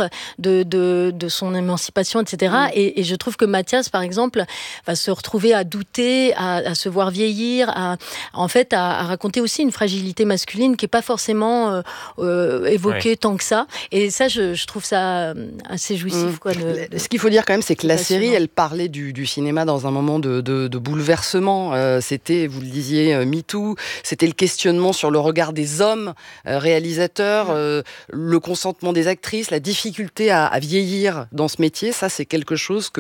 autre de son émancipation, etc. Et je trouve que Mathias, par exemple, va se retrouver à douter, à se voir vieillir, à raconter aussi une fragilité masculine qui n'est pas forcément évoquée tant que ça. Et ça, je trouve ça assez jouissif. Ce qu'il faut dire quand même, c'est que la série, elle parlait du cinéma dans un moment de bouleversement. C'était, vous le disiez, MeToo. C'était le questionnement sur le regard des hommes réalisateurs, le consentement des actrices, la difficulté à vieillir dans ce métier. Ça, c'est quelque chose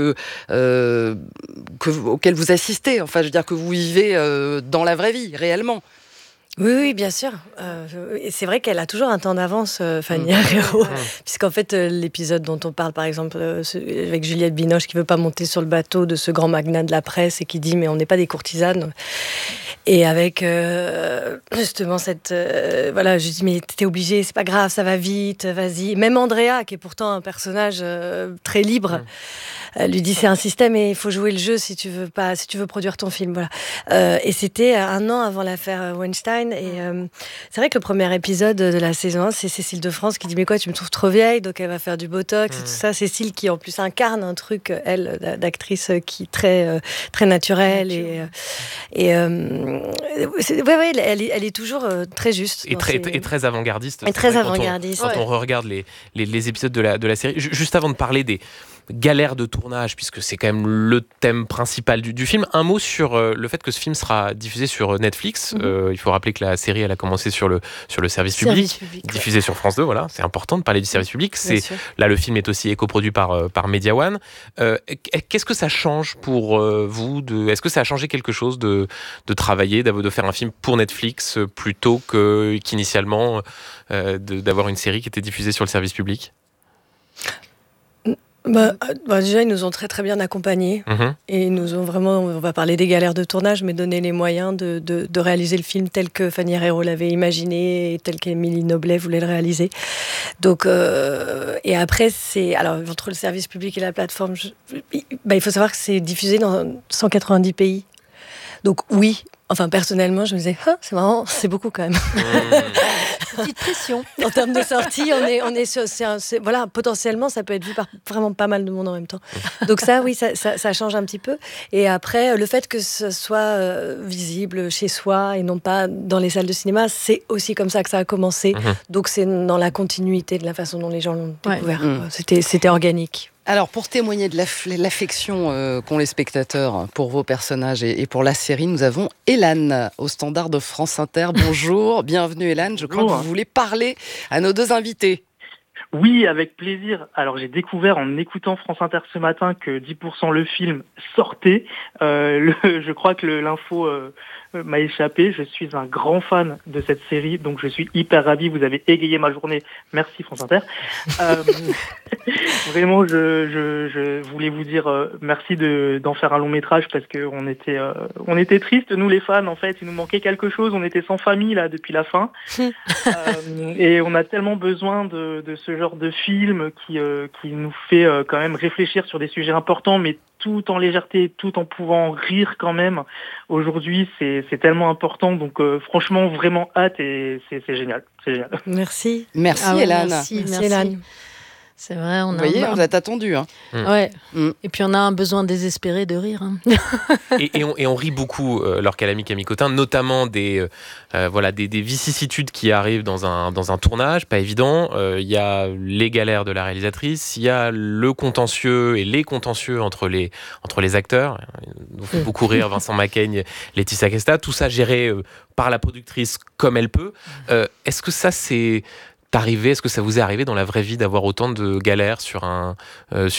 auquel vous assistez. Enfin, je veux dire que vous vivez dans la vraie vie, réellement. Oui, bien sûr. Et c'est vrai qu'elle a toujours un temps d'avance, Fanny Herrero, puisqu'en fait, l'épisode dont on parle, par exemple, avec Juliette Binoche, qui veut pas monter sur le bateau de ce grand magnat de la presse et qui dit « mais on n'est pas des courtisanes ». Et avec justement cette... voilà, je dis « mais t'es obligée, c'est pas grave, ça va vite, vas-y ». Même Andrea, qui est pourtant un personnage très libre, lui dit c'est un système et il faut jouer le jeu si tu veux produire ton film, voilà. Et c'était 1 an avant l'affaire Weinstein et c'est vrai que le premier épisode de la saison 1, c'est Cécile de France qui dit mais quoi, tu me trouves trop vieille, donc elle va faire du botox et tout ça. Cécile qui en plus incarne un truc, elle, d'actrice qui très très naturelle et elle est toujours très juste et très avant-gardiste. Et très avant-gardiste. Quand on regarde les épisodes de la série, juste avant de parler des galères de tournage, puisque c'est quand même le thème principal du film. Un mot sur le fait que ce film sera diffusé sur Netflix. Il faut rappeler que la série, elle a commencé sur le service public, diffusé sur France 2. Voilà, c'est important de parler du service public. Là, le film est aussi écoproduit par Media One. Qu'est-ce que ça change pour vous est-ce que ça a changé quelque chose de travailler, de faire un film pour Netflix plutôt qu'initialement d'avoir une série qui était diffusée sur le service public ? Déjà, ils nous ont très très bien accompagnés et ils nous ont vraiment, on va parler des galères de tournage, mais donné les moyens de réaliser le film tel que Fanny Herrero l'avait imaginé et tel qu'Émilie Noblet voulait le réaliser. Donc, et après, alors entre le service public et la plateforme, il faut savoir que c'est diffusé dans 190 pays. Donc oui, enfin personnellement, je me disais, c'est marrant, c'est beaucoup quand même. Petite pression. En termes de sortie, on est sur, voilà, potentiellement, ça peut être vu par vraiment pas mal de monde en même temps. Donc ça, oui, ça change un petit peu. Et après, le fait que ce soit visible chez soi et non pas dans les salles de cinéma, c'est aussi comme ça que ça a commencé. Donc c'est dans la continuité de la façon dont les gens l'ont découvert. C'était organique. Alors, pour témoigner de l'affection qu'ont les spectateurs pour vos personnages et pour la série, nous avons Hélène au standard de France Inter. Bonjour, bienvenue Hélène. Je crois que vous voulez parler à nos 2 invités. Oui, avec plaisir. Alors, j'ai découvert en écoutant France Inter ce matin que 10% le film sortait. Je crois que l'info m'a échappé. Je suis un grand fan de cette série, donc je suis hyper ravi. Vous avez égayé ma journée. Merci France Inter. Vraiment, je voulais vous dire merci d'en faire un long métrage parce que on était tristes, nous les fans, en fait. Il nous manquait quelque chose. On était sans famille là depuis la fin. Et on a tellement besoin de ce genre de film qui nous fait quand même réfléchir sur des sujets importants, mais tout en légèreté, tout en pouvant rire quand même. Aujourd'hui, c'est tellement important. Donc franchement, vraiment hâte et c'est génial. C'est génial. Merci. Merci Hélène. Merci Hélène. C'est vrai, vous voyez, on êtes attendu. Ouais. Et puis on a un besoin désespéré de rire. et on rit beaucoup lorsqu'elle a mis Camille Cotin, notamment des vicissitudes qui arrivent dans un tournage, pas évident. Il y a les galères de la réalisatrice, il y a le contentieux et les contentieux entre les acteurs. Il nous fait beaucoup rire Vincent Macaigne, Laetitia Casta, tout ça géré par la productrice comme elle peut. Est-ce que ça est-ce que ça vous est arrivé dans la vraie vie d'avoir autant de galères sur un tournage ?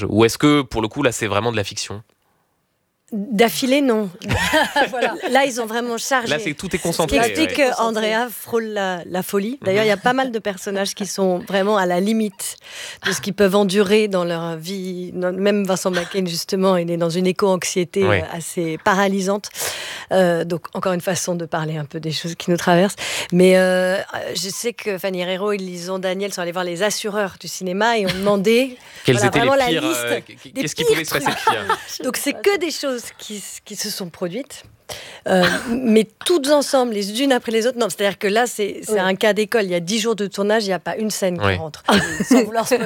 Ou est-ce que, pour le coup, là, c'est vraiment de la fiction ? D'affilée, non. Voilà. Là, ils ont vraiment chargé. Là, tout est concentré. Ce qui explique qu'Andrea frôle la folie. D'ailleurs, il y a pas mal de personnages qui sont vraiment à la limite de ce qu'ils peuvent endurer dans leur vie. Même Vincent Macaigne, justement, il est dans une éco-anxiété assez paralysante. Donc, encore une façon de parler un peu des choses qui nous traversent. Mais je sais que Fanny Herrero et Lison Daniel sont allés voir les assureurs du cinéma et ont demandé quels étaient vraiment les pires, la liste. Qu'est-ce qui pouvait se passer de pire ? Donc, c'est que des choses qui se sont produites, mais toutes ensemble, les unes après les autres. Non, c'est-à-dire que là, c'est un cas d'école. Il y a 10 jours de tournage, il n'y a pas une scène qui rentre. Sans vouloir spoiler